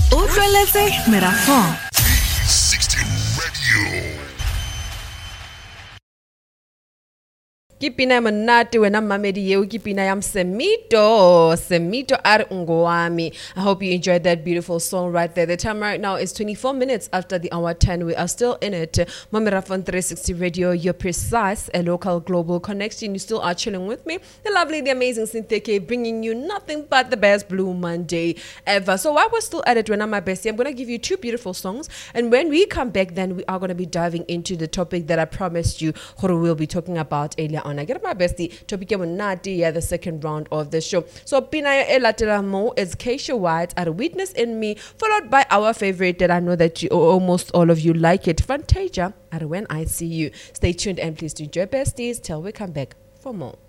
Utlweletse Merafong 360 Radio. Ke pina monate wena mamedi yeo ke pina yam Semito ar ngwami. I hope you enjoyed that beautiful song right there. The time right now is 24 minutes after the hour 10. We are still in it. Merafong 360 Radio, your precise a local global connection. You still are chilling with me. The lovely, the amazing Cynthia K, bringing you nothing but the best Blue Monday ever. So while we're still at it, when I'm my bestie, I'm going to give you two beautiful songs. And when we come back, then we are going to be diving into the topic that I promised you we'll be talking about earlier on. I get my bestie topic the second round of the show. So pina elatela mo is Keisha White at Witness in Me, followed by our favorite that I know that almost all of you like it, Fantasia at When I See You. Stay tuned and please do enjoy besties till we come back for more.